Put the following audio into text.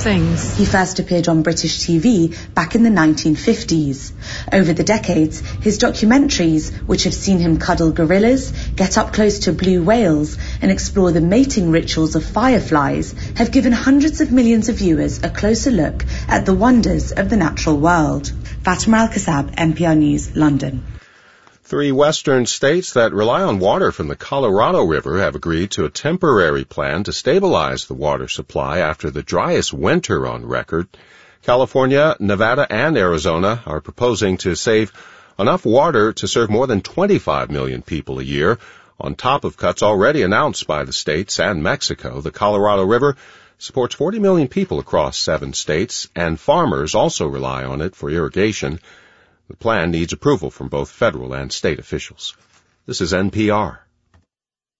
things. He first appeared on British TV back in the 1950s. Over the decades, his documentaries, which have seen him cuddle gorillas, get up close to blue whales, and explore the mating rituals of fireflies, have given hundreds of millions of viewers a closer look at the wonders of the natural world. Fatima Al-Kassab, NPR News, London. 3 western states that rely on water from the Colorado River have agreed to a temporary plan to stabilize the water supply after the driest winter on record. California, Nevada, and Arizona are proposing to save enough water to serve more than 25 million people a year, on top of cuts already announced by the states and Mexico. The Colorado River supports 40 million people across 7 states, and farmers also rely on it for irrigation. The plan needs approval from both federal and state officials. This is NPR.